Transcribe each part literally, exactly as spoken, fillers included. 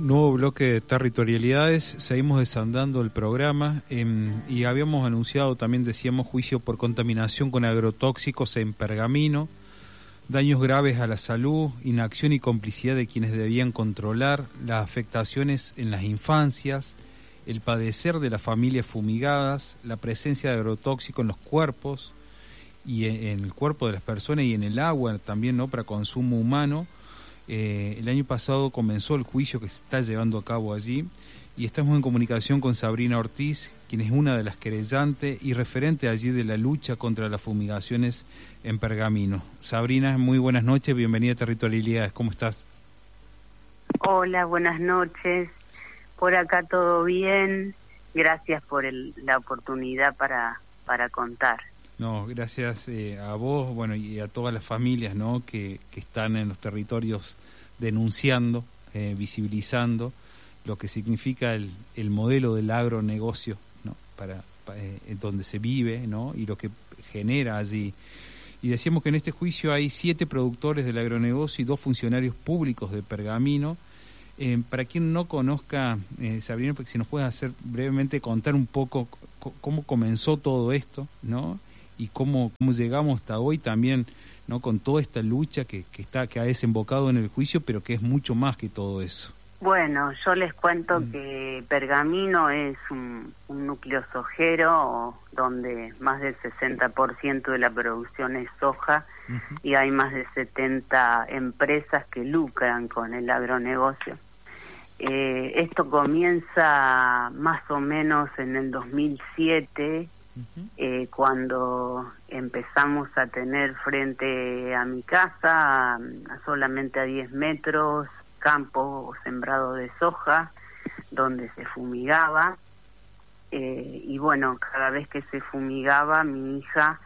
nuevo bloque de territorialidades. Seguimos desandando el programa eh, y habíamos anunciado, también decíamos, juicio por contaminación con agrotóxicos en Pergamino, daños graves a la salud, inacción y complicidad de quienes debían controlar, las afectaciones en las infancias, el padecer de las familias fumigadas, la presencia de agrotóxicos en los cuerpos y en, en el cuerpo de las personas y en el agua también, ¿no?, para consumo humano. Eh, el año pasado comenzó el juicio que se está llevando a cabo allí y estamos en comunicación con Sabrina Ortiz, quien es una de las querellantes y referente allí de la lucha contra las fumigaciones en Pergamino. Sabrina, muy buenas noches, bienvenida a Territorialidades, ¿cómo estás? Hola, buenas noches, por acá todo bien, gracias por el, la oportunidad para, para contar. No, gracias eh, a vos, bueno, y a todas las familias, ¿no?, que, que están en los territorios denunciando, eh, visibilizando lo que significa el, el modelo del agronegocio, ¿no?, para, para eh, donde se vive, ¿no?, y lo que genera allí. Y decíamos que en este juicio hay siete productores del agronegocio y dos funcionarios públicos de Pergamino. Eh, para quien no conozca, eh, Sabrina, porque si nos puedes hacer brevemente contar un poco c- cómo comenzó todo esto, ¿no?, y cómo, cómo llegamos hasta hoy también, ¿no?, con toda esta lucha que, que está que ha desembocado en el juicio, pero que es mucho más que todo eso. Bueno, yo les cuento mm. que Pergamino es un, un núcleo sojero donde más del sesenta por ciento de la producción es soja, uh-huh. y hay más de setenta empresas que lucran con el agronegocio. Eh, esto comienza más o menos en el dos mil siete, Uh-huh. Eh, cuando empezamos a tener frente a mi casa, a, a solamente a diez metros, campo sembrado de soja, donde se fumigaba, eh, y bueno, cada vez que se fumigaba, mi hija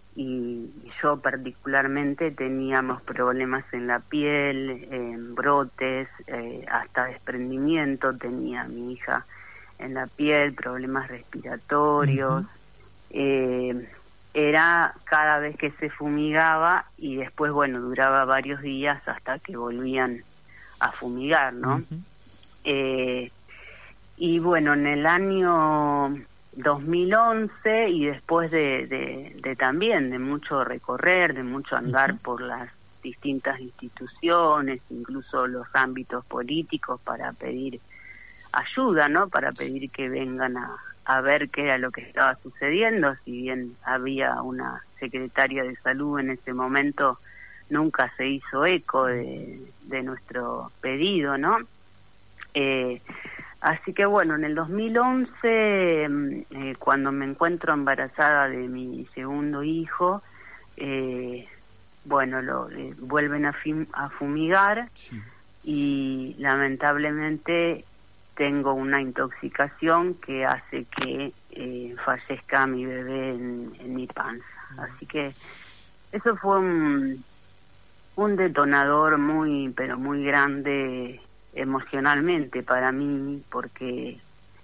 y, y yo particularmente teníamos problemas en la piel, en brotes, eh, hasta desprendimiento tenía mi hija en la piel, problemas respiratorios. Uh-huh. Eh, era cada vez que se fumigaba y después, bueno, duraba varios días hasta que volvían a fumigar, ¿no? Uh-huh. Eh, y bueno, en el año dos mil once y después de, de, de también de mucho recorrer, de mucho andar uh-huh. por las distintas instituciones, incluso los ámbitos políticos para pedir ayuda, ¿no? Para pedir que vengan a a ver qué era lo que estaba sucediendo, si bien había una secretaria de salud en ese momento, nunca se hizo eco de, de nuestro pedido, ¿no? Eh, así que bueno, en el dos mil once, eh, cuando me encuentro embarazada de mi segundo hijo, eh, bueno, lo eh, vuelven a, fim, a fumigar, sí. Y lamentablemente tengo una intoxicación que hace que eh, fallezca mi bebé en, en mi panza. Así que eso fue un, un detonador muy, pero muy grande emocionalmente para mí, porque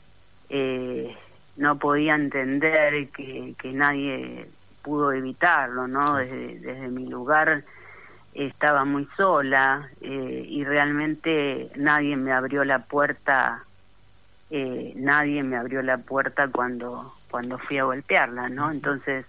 eh, no podía entender que, que nadie pudo evitarlo, ¿no? Desde, desde mi lugar estaba muy sola eh, y realmente nadie me abrió la puerta, eh, nadie me abrió la puerta cuando cuando fui a golpearla, ¿no? Entonces,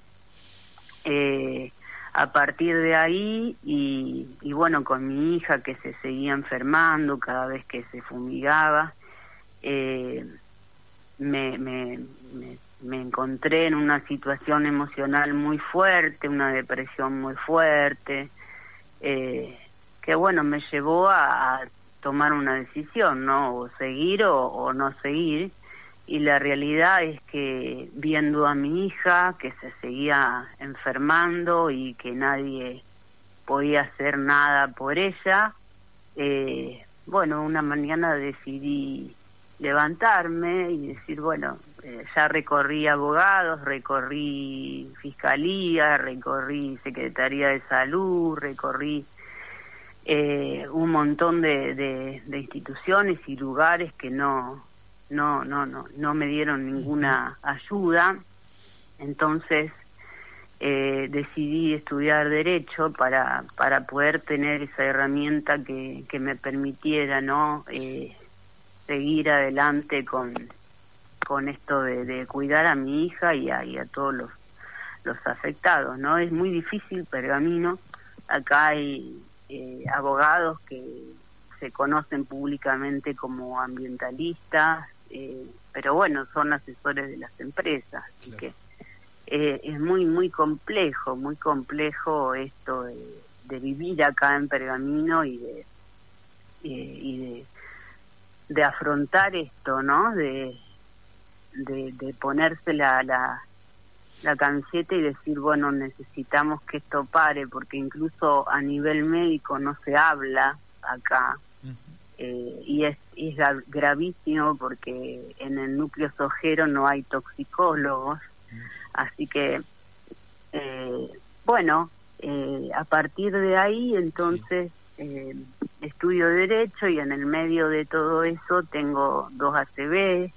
eh, a partir de ahí y, y bueno, con mi hija que se seguía enfermando cada vez que se fumigaba, eh, me, me, me, me encontré en una situación emocional muy fuerte, una depresión muy fuerte, Eh, que bueno, me llevó a, a tomar una decisión, ¿no? O seguir o, o no seguir, y la realidad es que viendo a mi hija que se seguía enfermando y que nadie podía hacer nada por ella, eh, bueno, una mañana decidí levantarme y decir, bueno, eh, ya recorrí abogados, recorrí fiscalía, recorrí Secretaría de Salud, recorrí eh, un montón de, de, de instituciones y lugares que no, no, no, no, no me dieron ninguna ayuda. Entonces eh, decidí estudiar Derecho para, para poder tener esa herramienta que, que me permitiera, ¿no? Eh, seguir adelante con, con esto de, de cuidar a mi hija y a, y a todos los, los afectados, ¿no? Es muy difícil Pergamino. Acá hay eh, abogados que se conocen públicamente como ambientalistas, eh, pero bueno, son asesores de las empresas, así claro. que eh, es muy, muy complejo, muy complejo esto de, de vivir acá en Pergamino y de, eh, y de, de afrontar esto, ¿no? De, de, de ponerse la, la la camiseta y decir, bueno, necesitamos que esto pare, porque incluso a nivel médico no se habla acá, uh-huh. eh, y es, es gravísimo porque en el núcleo sojero no hay toxicólogos, uh-huh. así que, eh, bueno, eh, a partir de ahí entonces sí. eh, estudio Derecho y en el medio de todo eso tengo dos A C V.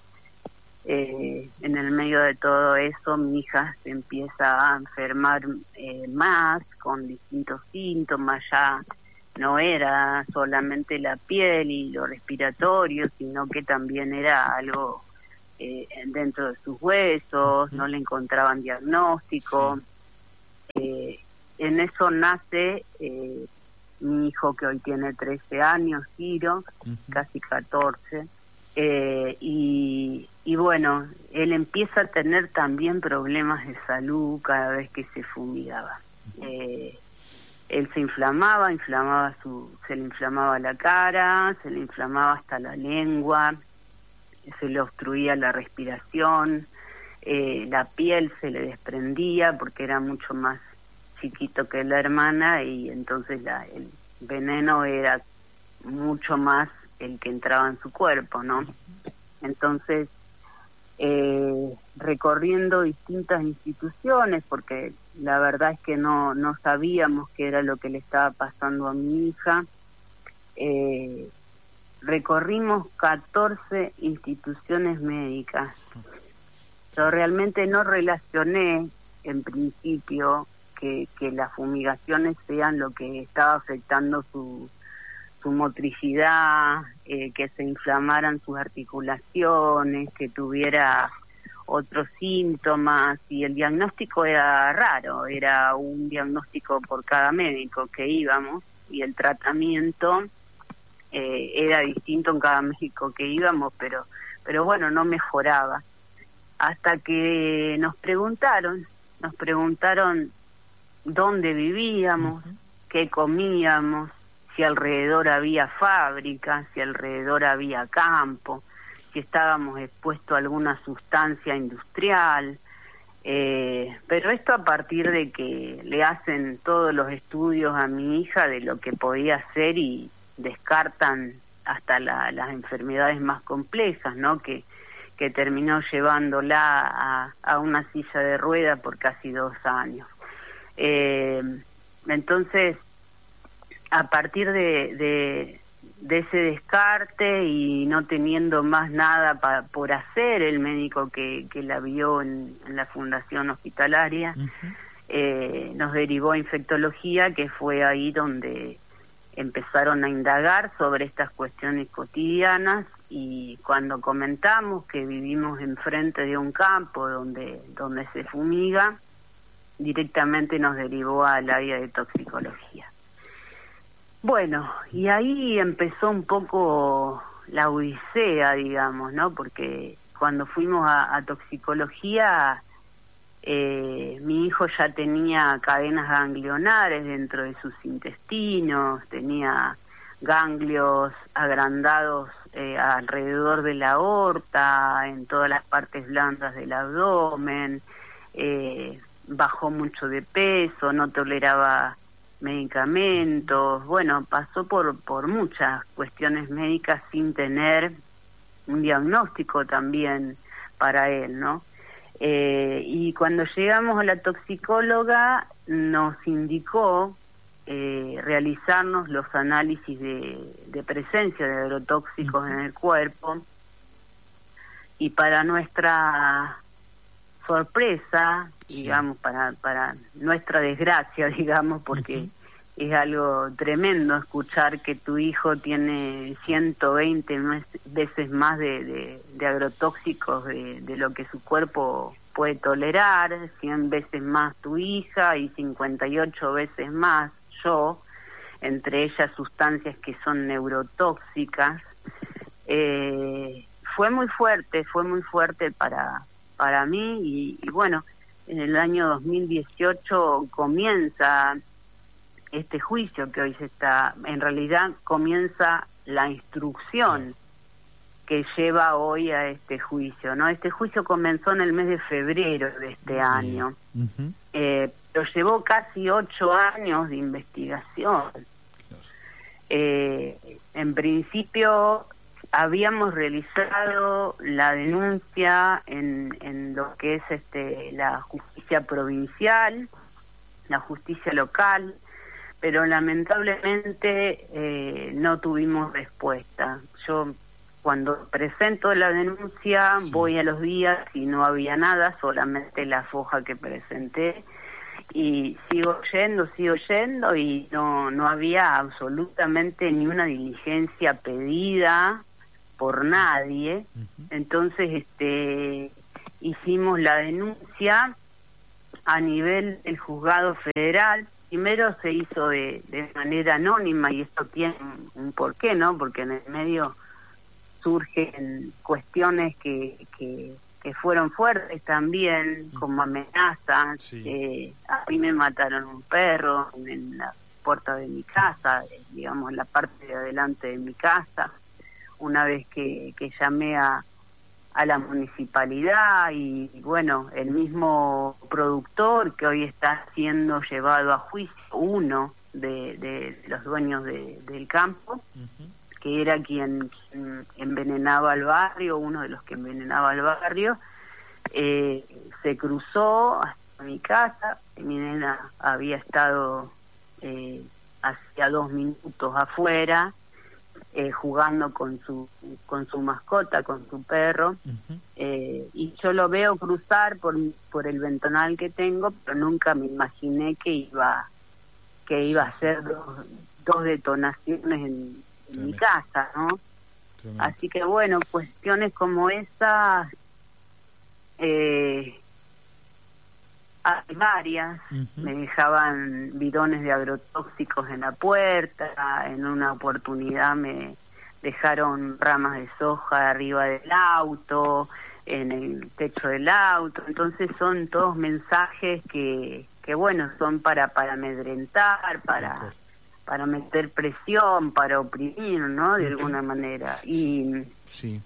Eh, en el medio de todo eso mi hija se empieza a enfermar eh, más con distintos síntomas, ya no era solamente la piel y lo respiratorio, sino que también era algo eh, dentro de sus huesos, no le encontraban diagnóstico. Sí. Eh, en eso nace eh, mi hijo, que hoy tiene trece años, Ciro, uh-huh. casi catorce. Eh, y, y bueno, él empieza a tener también problemas de salud cada vez que se fumigaba. Eh, él se inflamaba, inflamaba su, se le inflamaba la cara, se le inflamaba hasta la lengua, se le obstruía la respiración, eh, la piel se le desprendía porque era mucho más chiquito que la hermana y entonces la, el veneno era mucho más el que entraba en su cuerpo, ¿no? Entonces, eh, recorriendo distintas instituciones, porque la verdad es que no, no sabíamos qué era lo que le estaba pasando a mi hija, eh, recorrimos catorce instituciones médicas. Yo realmente no relacioné, en principio, que, que las fumigaciones sean lo que estaba afectando su su motricidad, eh, que se inflamaran sus articulaciones, que tuviera otros síntomas, y el diagnóstico era raro, era un diagnóstico por cada médico que íbamos, y el tratamiento eh, era distinto en cada médico que íbamos, pero, pero bueno, no mejoraba. Hasta que nos preguntaron, nos preguntaron dónde vivíamos, uh-huh. qué comíamos, si alrededor había fábricas, si alrededor había campo, si estábamos expuestos a alguna sustancia industrial, eh, pero esto a partir de que le hacen todos los estudios a mi hija de lo que podía ser y descartan hasta la, las enfermedades más complejas, ¿no? Que, que terminó llevándola a, a una silla de ruedas por casi dos años. Eh, entonces, a partir de, de, de ese descarte y no teniendo más nada pa, por hacer, el médico que, que la vio en, en la fundación hospitalaria, uh-huh. eh, nos derivó a infectología, que fue ahí donde empezaron a indagar sobre estas cuestiones cotidianas, y cuando comentamos que vivimos enfrente de un campo donde, donde se fumiga, directamente nos derivó al área de toxicología. Bueno, y ahí empezó un poco la odisea, digamos, ¿no? Porque cuando fuimos a, a toxicología, eh, mi hijo ya tenía cadenas ganglionares dentro de sus intestinos, tenía ganglios agrandados eh, alrededor de la aorta, en todas las partes blandas del abdomen, eh, bajó mucho de peso, no toleraba medicamentos, bueno, pasó por por muchas cuestiones médicas sin tener un diagnóstico también para él, ¿no? Eh, y cuando llegamos a la toxicóloga nos indicó eh, realizarnos los análisis de, de presencia de agrotóxicos uh-huh. en el cuerpo, y para nuestra sorpresa, sí. digamos, para para nuestra desgracia, digamos, porque uh-huh. es algo tremendo escuchar que tu hijo tiene ciento veinte veces más de, de, de agrotóxicos de, de lo que su cuerpo puede tolerar, cien veces más tu hija y cincuenta y ocho veces más yo, entre ellas sustancias que son neurotóxicas. Eh, fue muy fuerte, fue muy fuerte para, para mí y, y bueno, en el año dos mil dieciocho comienza este juicio que hoy se está, en realidad comienza la instrucción que lleva hoy a este juicio, ¿no? Este juicio comenzó en el mes de febrero de este año, uh-huh. eh, pero llevó casi ocho años de investigación. Eh, en principio habíamos realizado la denuncia en, en lo que es este la justicia provincial, la justicia local, pero lamentablemente eh, no tuvimos respuesta. Yo cuando presento la denuncia sí. voy a los días y no había nada, solamente la foja que presenté, y sigo yendo, sigo yendo y no, no había absolutamente ni una diligencia pedida por nadie. Uh-huh. Entonces este hicimos la denuncia a nivel del juzgado federal. Primero se hizo de, de manera anónima y esto tiene un porqué, ¿no? Porque en el medio surgen cuestiones que, que, que fueron fuertes también, como amenazas. Sí. Eh, a mí me mataron un perro en la puerta de mi casa, digamos, en la parte de adelante de mi casa, una vez que, que llamé a a la municipalidad y bueno, el mismo productor que hoy está siendo llevado a juicio, uno de, de los dueños de, del campo, uh-huh. que era quien, quien envenenaba al barrio, uno de los que envenenaba al barrio, eh, se cruzó hasta mi casa. Mi nena había estado eh, hacía dos minutos afuera, Eh, jugando con su con su mascota, con su perro, uh-huh. eh, y yo lo veo cruzar por por el ventanal que tengo, pero nunca me imaginé que iba que iba a hacer dos, dos detonaciones en, en mi casa, ¿no? Tremendo. Así que bueno, cuestiones como esas eh, hay varias. Uh-huh. Me dejaban bidones de agrotóxicos en la puerta, en una oportunidad me dejaron ramas de soja arriba del auto, en el techo del auto. Entonces son todos mensajes que, que bueno, son para, para amedrentar, para, para meter presión, para oprimir, ¿no? De alguna manera. Y, sí.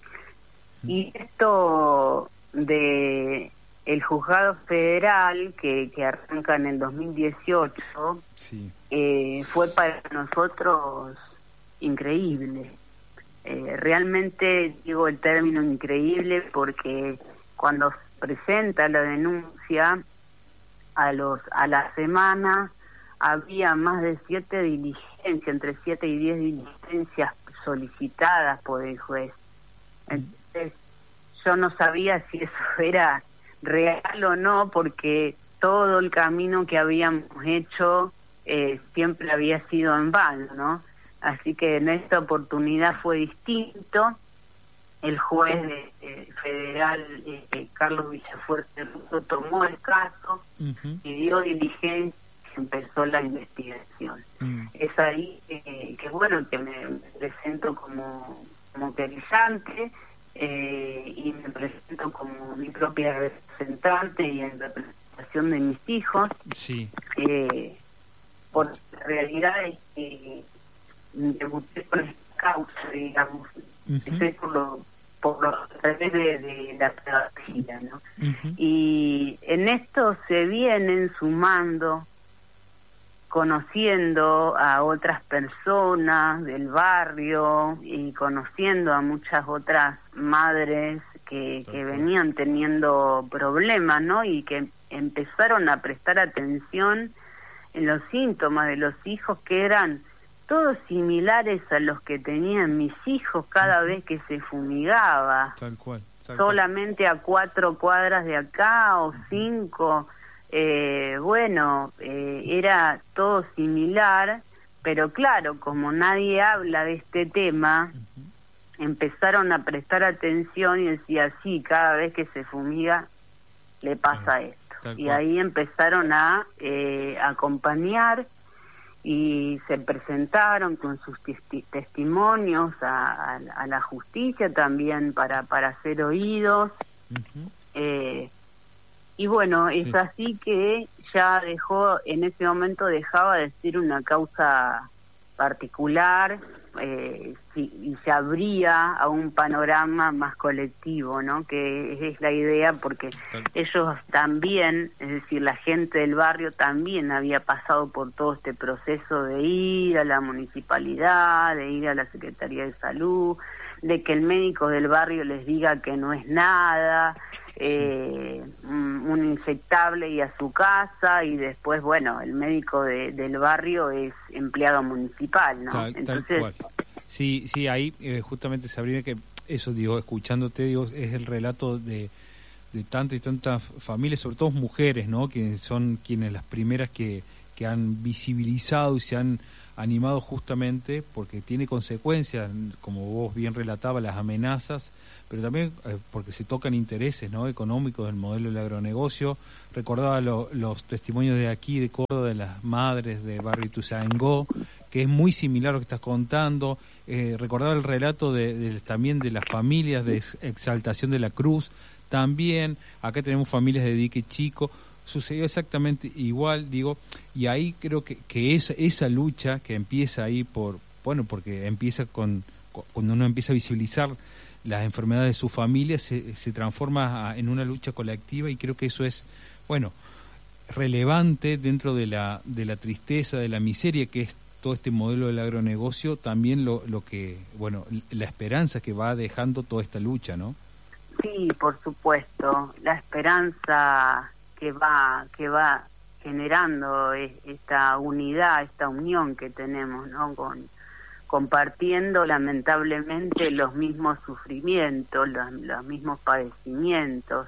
y esto de el juzgado federal que, que arranca en el dos mil dieciocho, sí. eh, fue para nosotros increíble. Eh, realmente digo el término increíble porque cuando se presenta la denuncia, a los a la semana había más de siete diligencias, entre siete y diez diligencias solicitadas por el juez. Entonces yo no sabía si eso era real o no, porque todo el camino que habíamos hecho eh, siempre había sido en vano, ¿no? Así que en esta oportunidad fue distinto. El juez de, de federal, eh, Carlos Villafuerte Russo, tomó el caso, uh-huh. y dio diligencia y empezó la investigación. Uh-huh. Es ahí eh, que bueno, que me presento como, como querellante, Eh, y me presento como mi propia representante y en representación de mis hijos. Sí. Eh, por la realidad es que debuté con esta causa, digamos, uh-huh. por lo por lo a través de, de la pedagogía, ¿no? Uh-huh. Y en esto se vienen sumando, conociendo a otras personas del barrio y conociendo a muchas otras madres que, que venían teniendo problemas, ¿no? Y que empezaron a prestar atención en los síntomas de los hijos, que eran todos similares a los que tenían mis hijos cada uh-huh. vez que se fumigaba. Tal cual. Tal solamente cual. A cuatro cuadras de acá o cinco. eh, bueno, eh, era todo similar, pero claro, como nadie habla de este tema, uh-huh. empezaron a prestar atención y decía, sí, cada vez que se fumiga le pasa uh-huh. esto. Y ahí empezaron a eh, acompañar y se presentaron con sus testi- testimonios a, a, a la justicia también para, para ser oídos. Uh-huh. Eh, y bueno, es sí. así que ya dejó, en ese momento dejaba de ser una causa particular eh, sí, y se abría a un panorama más colectivo, ¿no? Que es la idea, porque ellos también, es decir, la gente del barrio también había pasado por todo este proceso de ir a la municipalidad, de ir a la Secretaría de Salud, de que el médico del barrio les diga que no es nada, eh, sí. un, un infectable y a su casa, y después, bueno, el médico de, del barrio es empleado municipal, ¿no? Tal, Entonces, tal cual. Sí, sí, ahí eh, justamente Sabrina, que eso, digo, escuchándote, digo, es el relato de, de tantas y tantas familias, sobre todo mujeres, ¿no? Que son quienes las primeras que, que han visibilizado y se han animado justamente porque tiene consecuencias, como vos bien relatabas, las amenazas, pero también eh, porque se tocan intereses, ¿no? Económicos del modelo del agronegocio. Recordaba lo, los testimonios de aquí, de Córdoba, de las madres del barrio Ituzaingó, que es muy similar a lo que estás contando. Eh, recordaba el relato de, de, también de las familias de Exaltación de la Cruz. También acá tenemos familias de Dique Chico. Sucedió exactamente igual, digo, y ahí creo que, que esa, esa lucha que empieza ahí por, bueno, porque empieza con, cuando uno empieza a visibilizar las enfermedades de su familia, se, se transforma en una lucha colectiva, y creo que eso es, bueno, relevante dentro de la, de la tristeza, de la miseria que es todo este modelo del agronegocio, también lo, lo que, bueno, la esperanza que va dejando toda esta lucha, ¿no? Sí, por supuesto, la esperanza que va que va generando esta unidad, esta unión que tenemos, ¿no? Con compartiendo lamentablemente los mismos sufrimientos, los, los mismos padecimientos,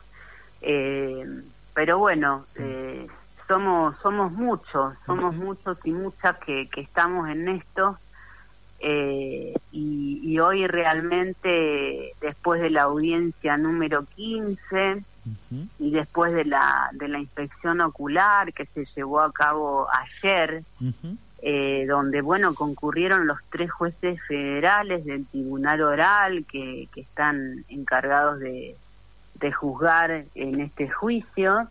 eh, pero bueno, eh, somos somos muchos, somos muchos y muchas que, que estamos en esto. Eh, y, y hoy realmente, después de la audiencia número quince uh-huh. y después de la de la inspección ocular que se llevó a cabo ayer, uh-huh. eh, donde bueno concurrieron los tres jueces federales del tribunal oral que, que están encargados de, de juzgar en este juicio,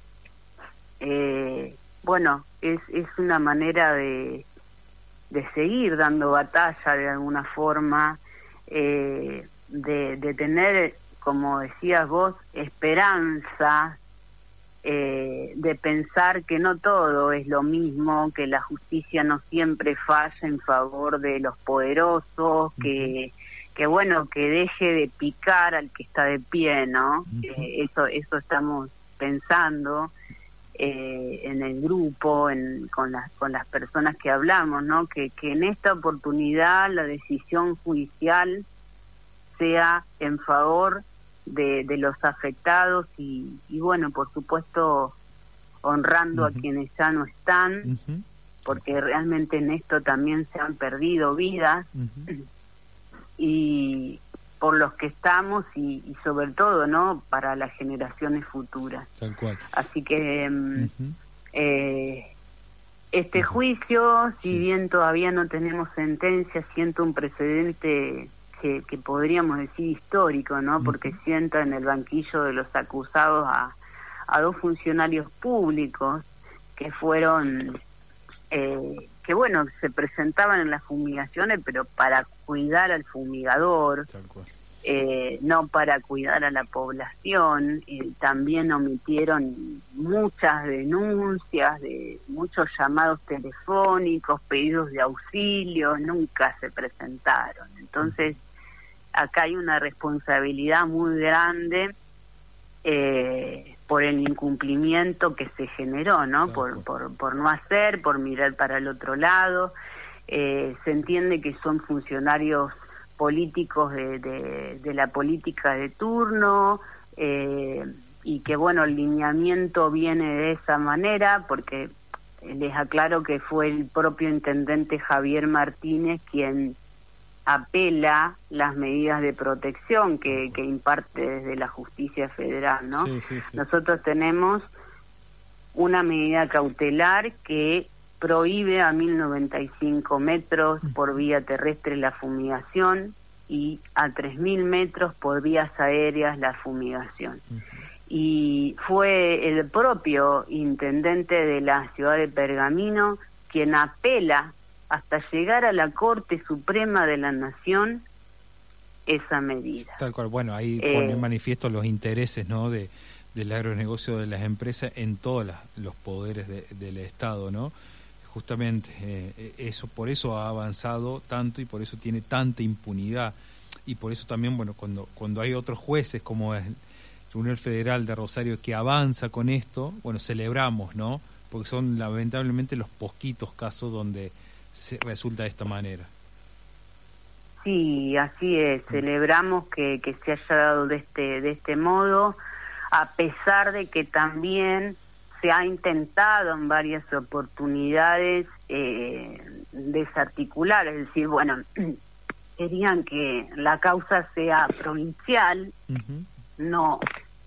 eh, bueno, es, es una manera de de seguir dando batalla de alguna forma, eh, de, de tener, como decías vos, esperanza, eh, de pensar que no todo es lo mismo, que la justicia no siempre falla en favor de los poderosos, uh-huh. que, que bueno, que deje de picar al que está de pie, ¿no? Uh-huh. Eh, eso, eso estamos pensando. Eh, en el grupo, en, con las con las personas que hablamos, ¿no? Que, que en esta oportunidad la decisión judicial sea en favor de, de los afectados y, y bueno, por supuesto, honrando uh-huh. a quienes ya no están, uh-huh. porque realmente en esto también se han perdido vidas, uh-huh. y por los que estamos y, y sobre todo, ¿no? Para las generaciones futuras. Tal cual. Así que uh-huh. eh, este uh-huh. juicio, si sí. bien todavía no tenemos sentencia, siento un precedente que, que podríamos decir histórico, ¿no? Uh-huh. Porque sienta en el banquillo de los acusados a, a dos funcionarios públicos que fueron, eh, que bueno, se presentaban en las fumigaciones, pero para cuidar al fumigador, eh, no para cuidar a la población. Eh, también omitieron muchas denuncias, de muchos llamados telefónicos, pedidos de auxilio, nunca se presentaron. Entonces, acá hay una responsabilidad muy grande eh, por el incumplimiento que se generó, ¿no? Por, por, por no hacer, por mirar para el otro lado. Eh, se entiende que son funcionarios políticos de, de, de la política de turno, eh, y que bueno, el lineamiento viene de esa manera, porque les aclaro que fue el propio intendente Javier Martínez quien apela las medidas de protección que, que imparte desde la justicia federal, ¿no? Sí, sí, sí. Nosotros tenemos una medida cautelar que prohíbe a mil noventa y cinco metros por vía terrestre la fumigación y a tres mil metros por vías aéreas la fumigación. Uh-huh. Y fue el propio intendente de la ciudad de Pergamino quien apela hasta llegar a la Corte Suprema de la Nación esa medida. Tal cual, bueno, ahí eh, pone en manifiesto los intereses, ¿no?, de del agronegocio de las empresas en todos las, los poderes de, del Estado, ¿no? Justamente eh, eso, por eso ha avanzado tanto y por eso tiene tanta impunidad, y por eso también, bueno, cuando cuando hay otros jueces como el Tribunal Federal de Rosario que avanza con esto, bueno, celebramos, ¿no? Porque son lamentablemente los poquitos casos donde se resulta de esta manera. Sí, así es, celebramos que, que se haya dado de este de este modo, a pesar de que también se ha intentado en varias oportunidades eh, desarticular, es decir, bueno, querían que la causa sea provincial, uh-huh. no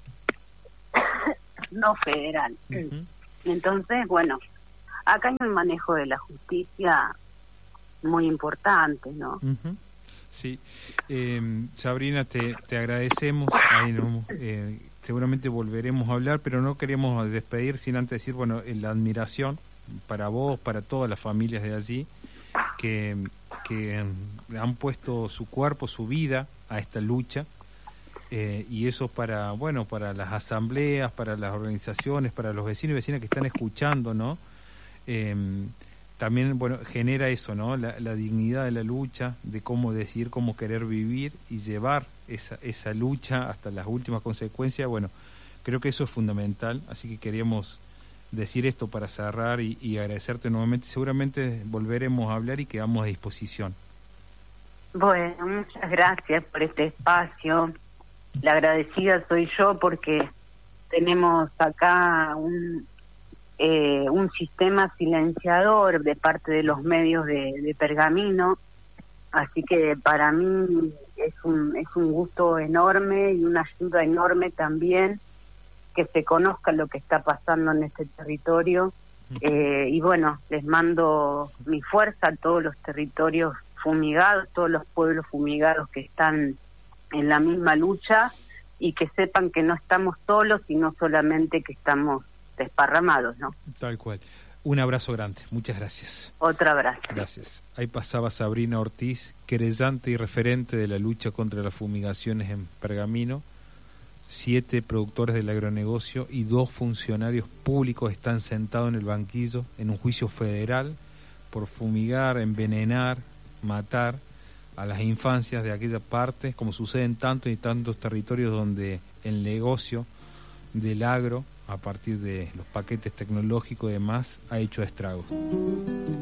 no federal. Uh-huh. Entonces, bueno, acá hay un manejo de la justicia muy importante, ¿no? Uh-huh. Sí, eh, Sabrina, te, te agradecemos. Ay, no, eh, seguramente volveremos a hablar, pero no queremos despedir sin antes decir, bueno, la admiración para vos, para todas las familias de allí, que, que han puesto su cuerpo, su vida a esta lucha, eh, y eso para, bueno, para las asambleas, para las organizaciones, para los vecinos y vecinas que están escuchando, ¿no? Eh, también, bueno, genera eso, ¿no? La, la dignidad de la lucha, de cómo decidir, cómo querer vivir y llevar esa, esa lucha hasta las últimas consecuencias. Bueno, creo que eso es fundamental, así que queríamos decir esto para cerrar y, y agradecerte nuevamente. Seguramente volveremos a hablar y quedamos a disposición. Bueno, muchas gracias por este espacio. La agradecida soy yo porque tenemos acá un... Eh, un sistema silenciador de parte de los medios de, de Pergamino, así que para mí es un es un gusto enorme y una ayuda enorme también que se conozca lo que está pasando en este territorio, eh, y bueno, les mando mi fuerza a todos los territorios fumigados, todos los pueblos fumigados que están en la misma lucha, y que sepan que no estamos solos y no solamente que estamos desparramados, ¿no? Tal cual. Un abrazo grande. Muchas gracias. Otro abrazo. Gracias. Ahí pasaba Sabrina Ortiz, querellante y referente de la lucha contra las fumigaciones en Pergamino. Siete productores del agronegocio y dos funcionarios públicos están sentados en el banquillo en un juicio federal por fumigar, envenenar, matar a las infancias de aquella parte, como sucede en tantos y tantos territorios donde el negocio del agro, a partir de los paquetes tecnológicos y demás, ha hecho estragos.